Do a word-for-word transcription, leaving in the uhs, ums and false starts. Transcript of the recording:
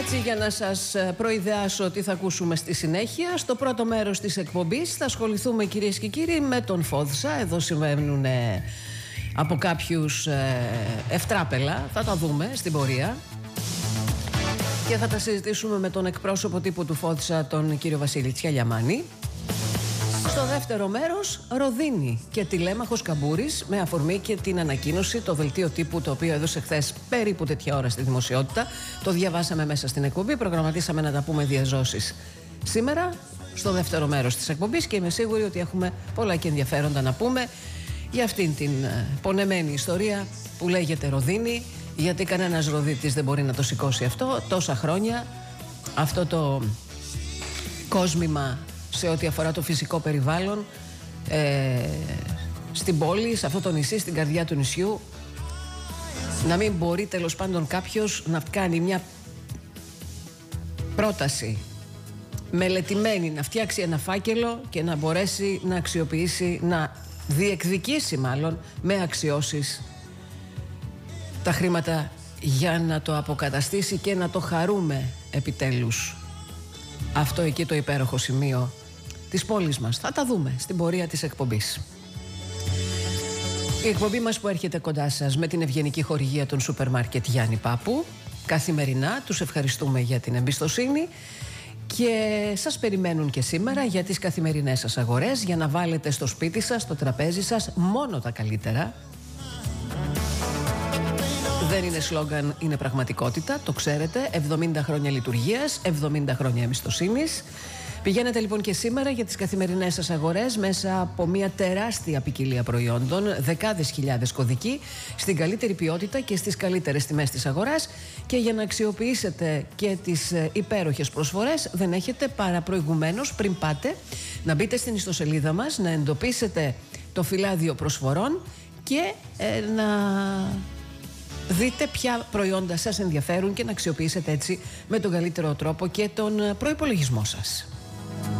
Έτσι, για να σας προειδεάσω τι θα ακούσουμε στη συνέχεια, στο πρώτο μέρος της εκπομπής θα ασχοληθούμε, κυρίες και κύριοι, με τον Φόδισα. Εδώ συμβαίνουν ε, από κάποιους ε, ευτράπελα, θα τα δούμε στην πορεία. Και θα τα συζητήσουμε με τον εκπρόσωπο τύπου του Φόδισα, τον κύριο Βασίλη Τσιαλιαμάνη. Στο δεύτερο μέρος, Ροδίνη και τηλέμαχος Καμπούρης, με αφορμή και την ανακοίνωση, το δελτίο τύπου το οποίο έδωσε χθες περίπου τέτοια ώρα στη δημοσιότητα. Το διαβάσαμε μέσα στην εκπομπή, προγραμματίσαμε να τα πούμε διαζώσεις σήμερα, στο δεύτερο μέρος της εκπομπής, και είμαι σίγουρη ότι έχουμε πολλά και ενδιαφέροντα να πούμε για αυτήν την πονεμένη ιστορία που λέγεται Ροδίνη, γιατί κανένας Ροδίτης δεν μπορεί να το σηκώσει αυτό τόσα χρόνια, αυτό το κόσμημα σε ό,τι αφορά το φυσικό περιβάλλον ε, στην πόλη, σε αυτό το νησί, στην καρδιά του νησιού, να μην μπορεί τέλος πάντων κάποιος να κάνει μια πρόταση μελετημένη, να φτιάξει ένα φάκελο και να μπορέσει να αξιοποιήσει, να διεκδικήσει μάλλον με αξιώσεις τα χρήματα για να το αποκαταστήσει και να το χαρούμε επιτέλους αυτό εκεί το υπέροχο σημείο της πόλης μας. Θα τα δούμε στην πορεία της εκπομπής. Η εκπομπή μας που έρχεται κοντά σας με την ευγενική χορηγία των σούπερ μάρκετ Γιάννη Πάπου. Καθημερινά τους ευχαριστούμε για την εμπιστοσύνη και σας περιμένουν και σήμερα για τις καθημερινές σας αγορές, για να βάλετε στο σπίτι σας, στο τραπέζι σας μόνο τα καλύτερα. Δεν είναι σλόγγαν, είναι πραγματικότητα, το ξέρετε. εβδομήντα χρόνια λειτουργίας, εβδομήντα χρόνια εμπιστοσύνης. Πηγαίνετε λοιπόν και σήμερα για τις καθημερινές σας αγορές μέσα από μια τεράστια ποικιλία προϊόντων, δεκάδες χιλιάδες κωδικοί, στην καλύτερη ποιότητα και στις καλύτερες τιμές της αγοράς, και για να αξιοποιήσετε και τις υπέροχες προσφορές δεν έχετε παρά προηγουμένως, πριν πάτε, να μπείτε στην ιστοσελίδα μας, να εντοπίσετε το φυλάδιο προσφορών και ε, να δείτε ποια προϊόντα σας ενδιαφέρουν και να αξιοποιήσετε έτσι με τον καλύτερο τρόπο και τον προϋπολογισμό σας.